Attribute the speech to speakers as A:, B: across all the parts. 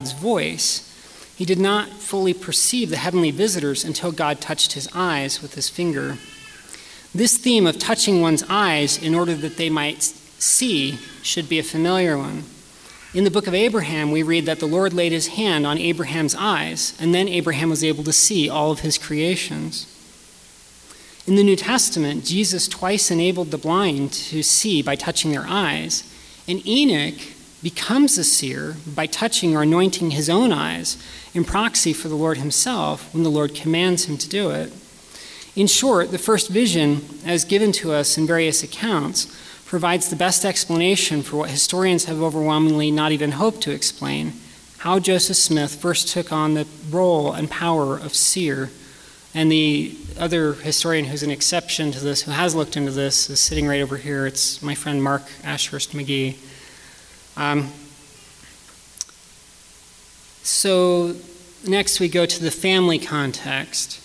A: God's voice, he did not fully perceive the heavenly visitors until God touched his eyes with his finger. This theme of touching one's eyes in order that they might see should be a familiar one. In the book of Abraham, we read that the Lord laid his hand on Abraham's eyes, and then Abraham was able to see all of his creations. In the New Testament, Jesus twice enabled the blind to see by touching their eyes, and Enoch becomes a seer by touching or anointing his own eyes in proxy for the Lord himself when the Lord commands him to do it. In short, the first vision, as given to us in various accounts, provides the best explanation for what historians have overwhelmingly not even hoped to explain, how Joseph Smith first took on the role and power of seer. And the other historian who's an exception to this, who has looked into this, is sitting right over here. It's my friend Mark Ashurst McGee. So next we go to the family context.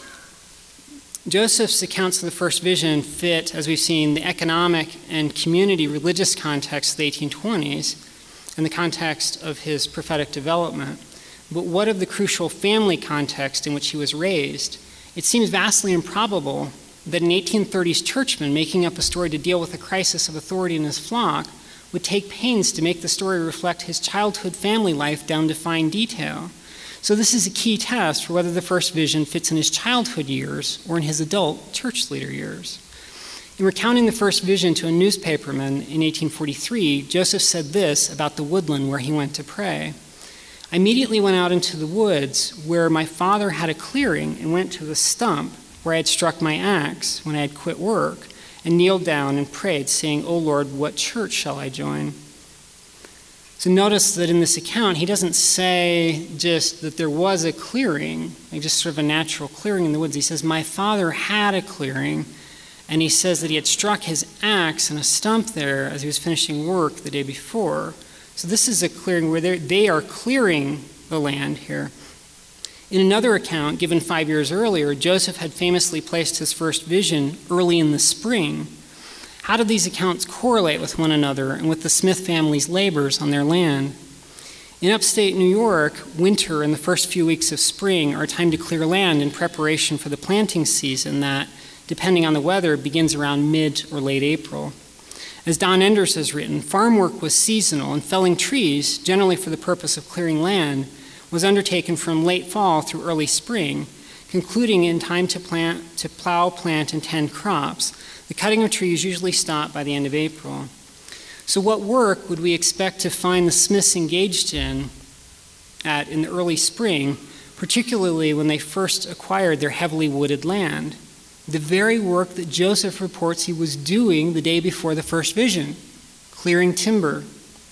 A: Joseph's accounts of the first vision fit, as we've seen, the economic and community religious context of the 1820s and the context of his prophetic development. But what of the crucial family context in which he was raised? It seems vastly improbable that an 1830s churchman making up a story to deal with a crisis of authority in his flock would take pains to make the story reflect his childhood family life down to fine detail. So this is a key test for whether the first vision fits in his childhood years or in his adult church leader years. In recounting the first vision to a newspaperman in 1843, Joseph said this about the woodland where he went to pray. I immediately went out into the woods where my father had a clearing and went to the stump where I had struck my axe when I had quit work and kneeled down and prayed, saying, O Lord, what church shall I join? So notice that in this account, he doesn't say just that there was a clearing, like just sort of a natural clearing in the woods. He says, my father had a clearing, and he says that he had struck his axe in a stump there as he was finishing work the day before. So this is a clearing where they are clearing the land here. In another account, given 5 years earlier, Joseph had famously placed his first vision early in the spring. How do these accounts correlate with one another and with the Smith family's labors on their land? In upstate New York, winter and the first few weeks of spring are a time to clear land in preparation for the planting season that, depending on the weather, begins around mid or late April. As Don Enders has written, farm work was seasonal, and felling trees, generally for the purpose of clearing land, was undertaken from late fall through early spring, concluding in time to plow, plant, and tend crops. The cutting of trees usually stopped by the end of April. So what work would we expect to find the Smiths engaged in the early spring, particularly when they first acquired their heavily wooded land? The very work that Joseph reports he was doing the day before the first vision, clearing timber.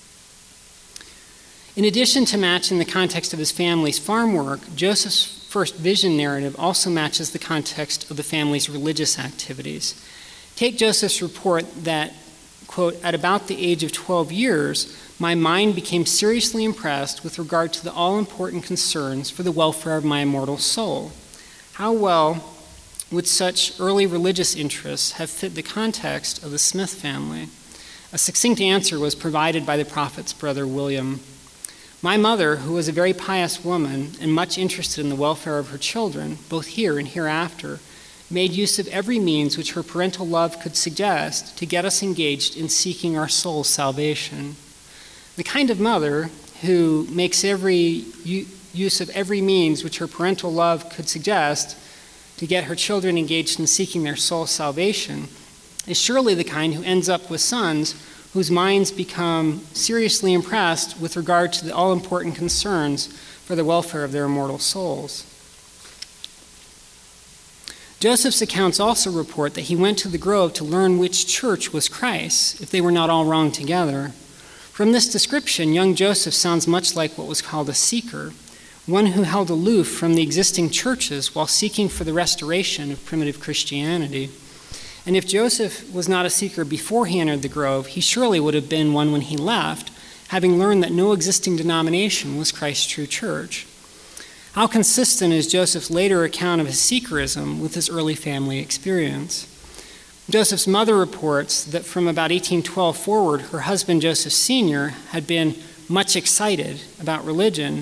A: In addition to matching the context of his family's farm work, Joseph's first vision narrative also matches the context of the family's religious activities. Take Joseph's report that, quote, at about the age of 12 years, my mind became seriously impressed with regard to the all-important concerns for the welfare of my immortal soul. How well would such early religious interests have fit the context of the Smith family? A succinct answer was provided by the prophet's brother William. My mother, who was a very pious woman and much interested in the welfare of her children, both here and hereafter, made use of every means which her parental love could suggest to get us engaged in seeking our soul's salvation. The kind of mother who makes every use of every means which her parental love could suggest to get her children engaged in seeking their soul's salvation is surely the kind who ends up with sons whose minds become seriously impressed with regard to the all-important concerns for the welfare of their immortal souls. Joseph's accounts also report that he went to the grove to learn which church was Christ's, if they were not all wrong together. From this description, young Joseph sounds much like what was called a seeker, one who held aloof from the existing churches while seeking for the restoration of primitive Christianity. And if Joseph was not a seeker before he entered the grove, he surely would have been one when he left, having learned that no existing denomination was Christ's true church. How consistent is Joseph's later account of his seekerism with his early family experience? Joseph's mother reports that from about 1812 forward, her husband Joseph Sr. had been much excited about religion